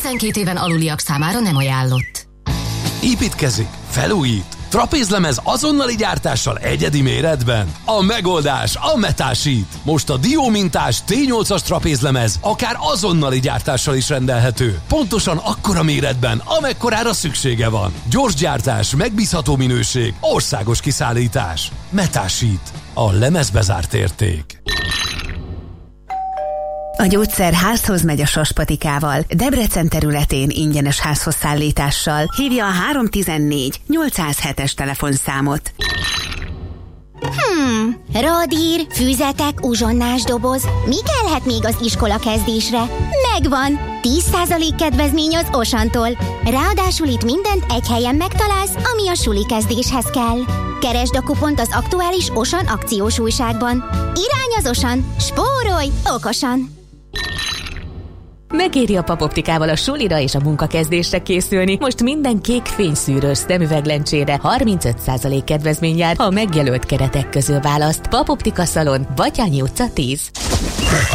12 éven aluliak számára nem ajánlott. Építkezik, felújít, trapézlemez azonnali gyártással egyedi méretben. A megoldás a Metasheet. Most a diómintás T8-as trapézlemez akár azonnali gyártással is rendelhető. Pontosan akkora méretben, amekkorára szüksége van. Gyors gyártás, megbízható minőség, országos kiszállítás. Metasheet. A lemezbe zárt érték. A gyógyszer házhoz megy a Saspatikával. Debrecen területén ingyenes házhozszállítással. Hívja a 314 807-es telefonszámot. Radír, füzetek, uzsonnás doboz. Mi kellhet még az iskola kezdésre? Megvan! 10% kedvezmény az Osantól. Ráadásul itt mindent egy helyen megtalálsz, ami a suli kezdéshez kell. Keresd a kupont az aktuális Osan akciós újságban. Irány az Osan! Spórolj okosan! Megéri a Papoptikával a sulira és a munkakezdésre készülni. Most minden kék fényszűrős szemüveglencsére 35% kedvezmény jár, ha a megjelölt keretek közül választ. Papoptika Szalon, Batthyány utca 10.